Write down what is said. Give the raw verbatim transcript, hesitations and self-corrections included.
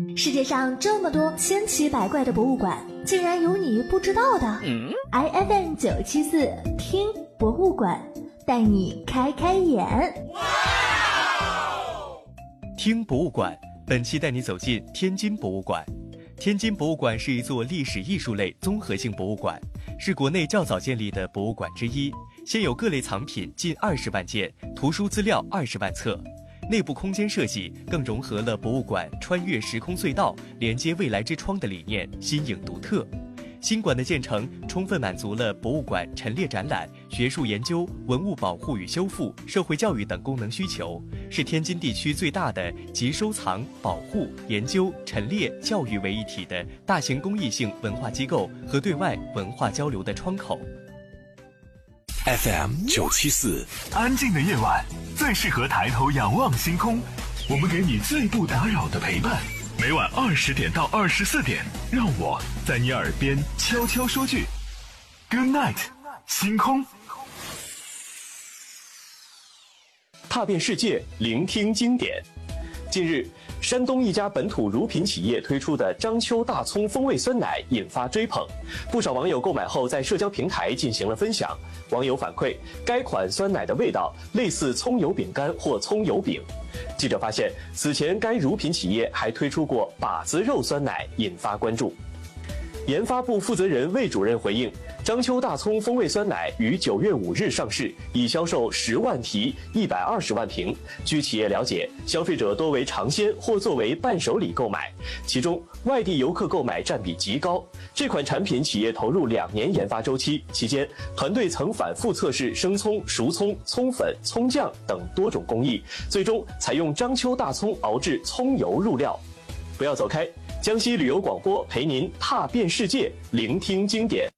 世界上这么多千奇百怪的博物馆，竟然有你不知道的。嗯、I F M 九七四听博物馆，带你开开眼。 听博物馆，本期带你走进天津博物馆。天津博物馆是一座历史艺术类综合性博物馆，是国内较早建立的博物馆之一。现有各类藏品近二十万件，图书资料二十万册。内部空间设计更融合了博物馆穿越时空隧道、连接未来之窗的理念，新颖独特。新馆的建成充分满足了博物馆陈列展览、学术研究、文物保护与修复、社会教育等功能需求，是天津地区最大的集收藏、保护、研究、陈列、教育为一体的大型公益性文化机构和对外文化交流的窗口。 F M 九七四，安静的夜晚最适合抬头仰望星空，我们给你最不打扰的陪伴。每晚二十点到二十四点，让我在你耳边悄悄说句 Good night， 星空。 踏遍世界，聆听经典。近日，山东一家本土乳品企业推出的章丘大葱风味酸奶引发追捧，不少网友购买后在社交平台进行了分享。网友反馈，该款酸奶的味道类似葱油饼干或葱油饼。记者发现，此前该乳品企业还推出过把子肉酸奶，引发关注。研发部负责人魏主任回应，章丘大葱风味酸奶于九月五日上市，已销售十万提、一百二十万瓶。据企业了解，消费者多为尝鲜或作为伴手礼购买，其中外地游客购买占比极高。这款产品企业投入两年研发周期，期间团队曾反复测试生葱、熟葱、葱粉、葱酱等多种工艺，最终采用章丘大葱熬制葱油入料。不要走开，江西旅游广播陪您踏遍世界，聆听经典。